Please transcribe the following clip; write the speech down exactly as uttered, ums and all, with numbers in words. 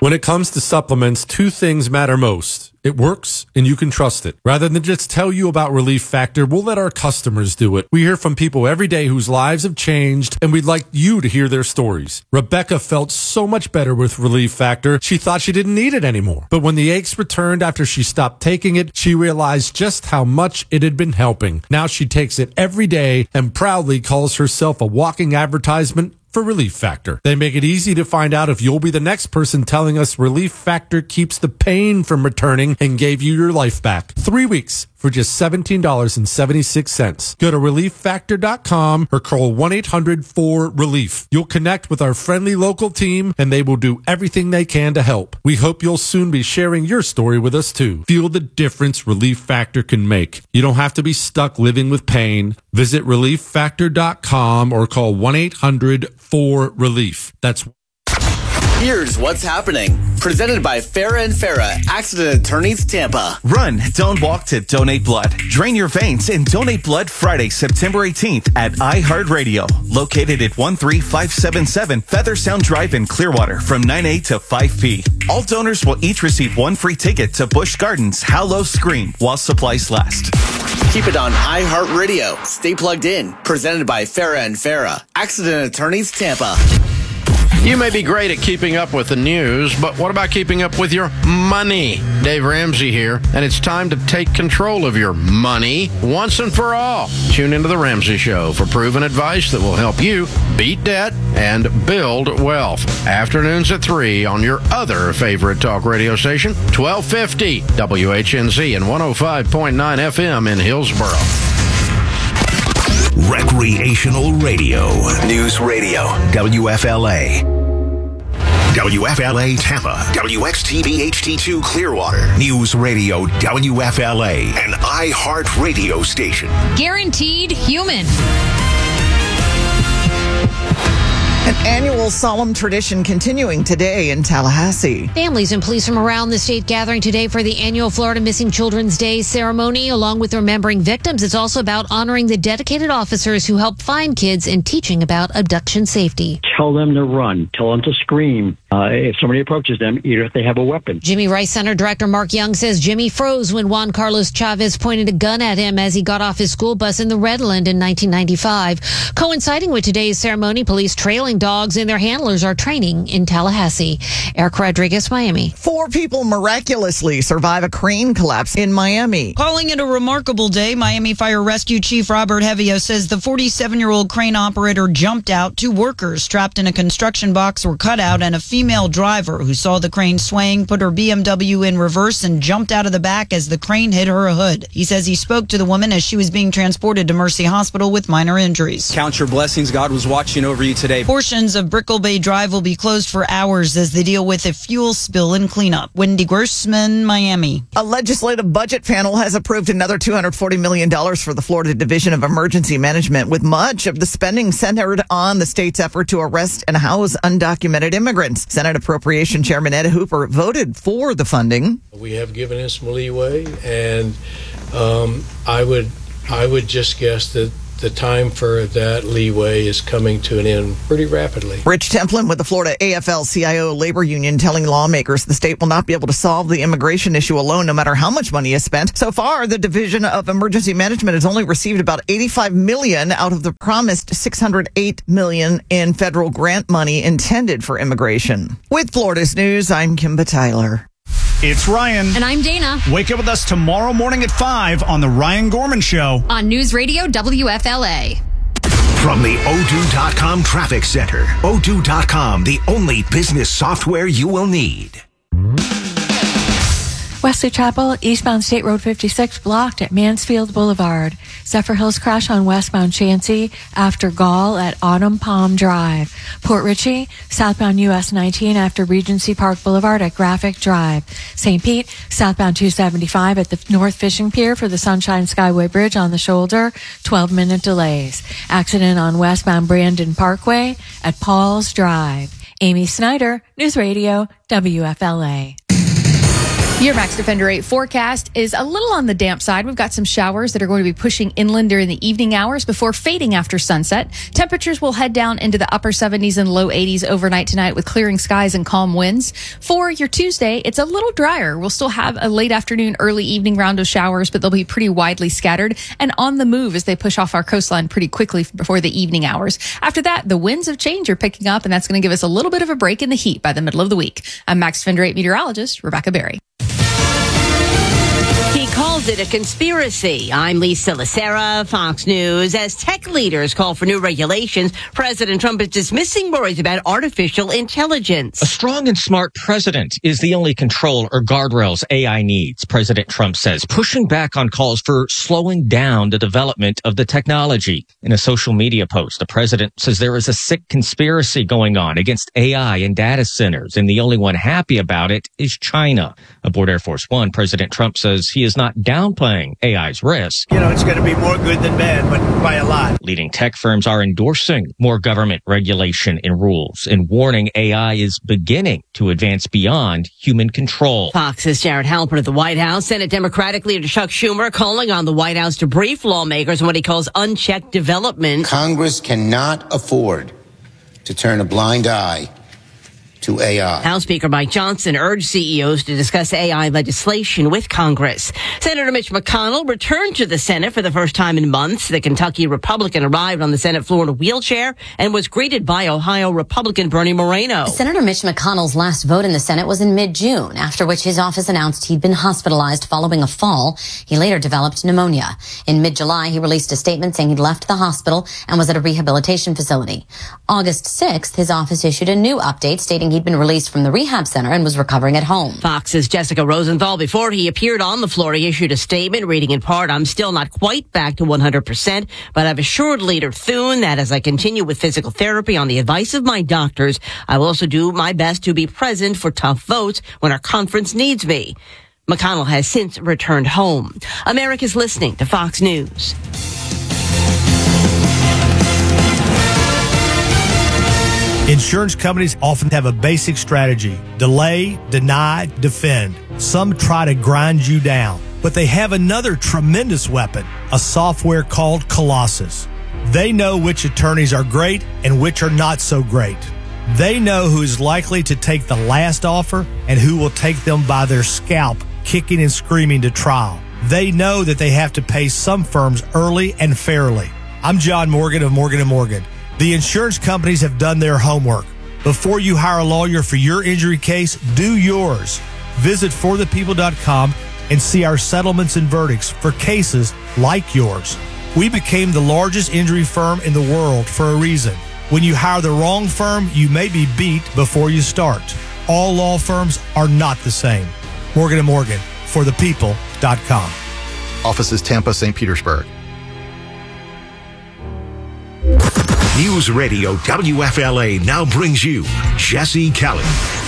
When it comes to supplements, two things matter most. It works, and you can trust it. Rather than just tell you about Relief Factor, we'll let our customers do it. We hear from people every day whose lives have changed, and we'd like you to hear their stories. Rebecca felt so much better with Relief Factor, she thought she didn't need it anymore. But when the aches returned after she stopped taking it, she realized just how much it had been helping. Now she takes it every day and proudly calls herself a walking advertisement for Relief Factor. They make it easy to find out if you'll be the next person telling us Relief Factor keeps the pain from returning and gave you your life back. Three weeks for just seventeen dollars and seventy-six cents. Go to relief factor dot com or call one eight hundred four relief. You'll connect with our friendly local team and they will do everything they can to help. We hope you'll soon be sharing your story with us too. Feel the difference Relief Factor can make. You don't have to be stuck living with pain. Visit relief factor dot com or call one eight hundred four relief. That's Here's what's happening. Presented by Farah and Farah, Accident Attorneys Tampa. Run, don't walk to donate blood. Drain your veins and donate blood Friday, September eighteenth at iHeartRadio. Located at one three five seven seven Feather Sound Drive in Clearwater from nine a to five p. All donors will each receive one free ticket to Busch Gardens How Low Scream while supplies last. Keep it on iHeartRadio. Stay plugged in. Presented by Farah and Farah, Accident Attorneys Tampa. You may be great at keeping up with the news, but what about keeping up with your money? Dave Ramsey here, and it's time to take control of your money once and for all. Tune into The Ramsey Show for proven advice that will help you beat debt and build wealth. Afternoons at three on your other favorite talk radio station, twelve fifty W H N Z and one oh five point nine F M in Hillsboro. Recreational Radio. News Radio. W F L A. W F L A Tampa. W X T V H D two Clearwater. News Radio W F L A. An iHeart radio station. Guaranteed human. An annual solemn tradition continuing today in Tallahassee. Families and police from around the state gathering today for the annual Florida Missing Children's Day ceremony. Along with remembering victims, it's also about honoring the dedicated officers who help find kids and teaching about abduction safety. Tell them to run. Tell them to scream. Uh, if somebody approaches them, even if they have a weapon. Jimmy Rice Center Director Mark Young says Jimmy froze when Juan Carlos Chavez pointed a gun at him as he got off his school bus in the Redland in nineteen ninety-five. Coinciding with today's ceremony, police trailing dogs and their handlers are training in Tallahassee. Eric Rodriguez, Miami. Four people miraculously survive a crane collapse in Miami. Calling it a remarkable day, Miami Fire Rescue Chief Robert Hevio says the forty-seven-year-old crane operator jumped out. Two workers trapped in a construction box were cut out, and a female driver who saw the crane swaying put her B M W in reverse and jumped out of the back as the crane hit her hood. He says he spoke to the woman as she was being transported to Mercy Hospital with minor injuries. Count your blessings. God was watching over you today. Portions of Brickell Bay Drive will be closed for hours as they deal with a fuel spill and cleanup. Wendy Grossman, Miami. A legislative budget panel has approved another two hundred forty million dollars for the Florida Division of Emergency Management, with much of the spending centered on the state's effort to arrest and house undocumented immigrants. Senate Appropriation Chairman Ed Hooper voted for the funding. We have given him some leeway, and um, I would I would just guess that the time for that leeway is coming to an end pretty rapidly. Rich Templin with the Florida A F L C I O labor union telling lawmakers the state will not be able to solve the immigration issue alone, no matter how much money is spent. So far, the Division of Emergency Management has only received about eighty-five million dollars out of the promised six hundred eight million dollars in federal grant money intended for immigration. With Florida's News, I'm Kimba Tyler. It's Ryan. And I'm Dana. Wake up with us tomorrow morning at five on The Ryan Gorman Show. On News Radio W F L A. From the Odoo dot com Traffic Center. Odoo dot com, the only business software you will need. Wesley Chapel, eastbound State Road fifty-six, blocked at Mansfield Boulevard. Zephyr Hills crash on westbound Chauncey after Gall at Autumn Palm Drive. Port Richey, southbound U S nineteen after Regency Park Boulevard at Graphic Drive. Saint Pete, southbound two seventy-five at the North Fishing Pier for the Sunshine Skyway Bridge on the shoulder, twelve-minute delays. Accident on westbound Brandon Parkway at Paul's Drive. Amy Snyder, News Radio, W F L A. Your Max Defender eight forecast is a little on the damp side. We've got some showers that are going to be pushing inland during the evening hours before fading after sunset. Temperatures will head down into the upper seventies and low eighties overnight tonight with clearing skies and calm winds. For your Tuesday, it's a little drier. We'll still have a late afternoon, early evening round of showers, but they'll be pretty widely scattered and on the move as they push off our coastline pretty quickly before the evening hours. After that, the winds of change are picking up, and that's going to give us a little bit of a break in the heat by the middle of the week. I'm Max Defender eight meteorologist Rebecca Berry. He calls it a conspiracy. I'm Lisa Lacera, Fox News. As tech leaders call for new regulations, President Trump is dismissing worries about artificial intelligence. A strong and smart president is the only control or guardrails A I needs, President Trump says, pushing back on calls for slowing down the development of the technology. In a social media post, the president says there is a sick conspiracy going on against A I and data centers, and the only one happy about it is China. Aboard Air Force One, President Trump says he is not downplaying A I's risk. You know, it's going to be more good than bad, but by a lot. Leading tech firms are endorsing more government regulation and rules and warning A I is beginning to advance beyond human control. Fox's Jared Halpern at the White House. Senate Democratic leader Chuck Schumer calling on the White House to brief lawmakers on what he calls unchecked development. Congress cannot afford to turn a blind eye to A I. House Speaker Mike Johnson urged C E Os to discuss A I legislation with Congress. Senator Mitch McConnell returned to the Senate for the first time in months. The Kentucky Republican arrived on the Senate floor in a wheelchair and was greeted by Ohio Republican Bernie Moreno. Senator Mitch McConnell's last vote in the Senate was in mid-June, after which his office announced he'd been hospitalized following a fall. He later developed pneumonia. In mid-July, he released a statement saying he'd left the hospital and was at a rehabilitation facility. August sixth, his office issued a new update stating he'd been released from the rehab center and was recovering at home. Fox's Jessica Rosenthal, before he appeared on the floor, he issued a statement reading in part, "I'm still not quite back to one hundred percent, but I've assured Leader Thune that as I continue with physical therapy on the advice of my doctors, I will also do my best to be present for tough votes when our conference needs me." McConnell has since returned home. America's listening to Fox News. Insurance companies often have a basic strategy: delay, deny, defend. Some try to grind you down, but they have another tremendous weapon, a software called Colossus. They know which attorneys are great and which are not so great. They know who is likely to take the last offer and who will take them by their scalp, kicking and screaming to trial. They know that they have to pay some firms early and fairly. I'm John Morgan of Morgan and Morgan. The insurance companies have done their homework. Before you hire a lawyer for your injury case, do yours. Visit for the people dot com and see our settlements and verdicts for cases like yours. We became the largest injury firm in the world for a reason. When you hire the wrong firm, you may be beat before you start. All law firms are not the same. Morgan and Morgan, for the people dot com. Offices Tampa, Saint Petersburg. News Radio W F L A now brings you Jesse Kelly.